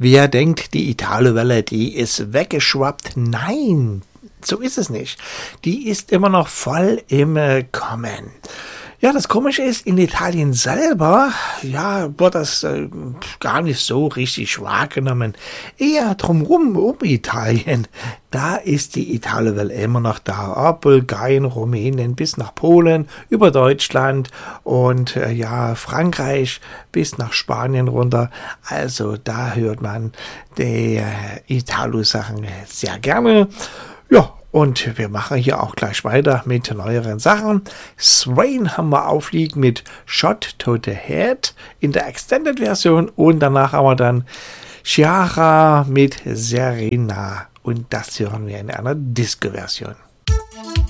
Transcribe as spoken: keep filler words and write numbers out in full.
Wer denkt, die Italo-Welle, die ist weggeschwappt? Nein, so ist es nicht. Die ist immer noch voll im äh, Kommen. Ja, das Komische ist, in Italien selber, ja, wird das äh, gar nicht so richtig wahrgenommen. Eher drumherum, um Italien, da ist die Italo-Welle immer noch da. Ab Bulgarien, Rumänien bis nach Polen, über Deutschland und äh, ja, Frankreich bis nach Spanien runter. Also da hört man die äh, Italo-Sachen sehr gerne. Ja, und wir machen hier auch gleich weiter mit neueren Sachen. Swain haben wir aufliegen mit Shot to the Head in der Extended-Version und danach haben wir dann Ciara mit Serena und das hören wir in einer Disco-Version.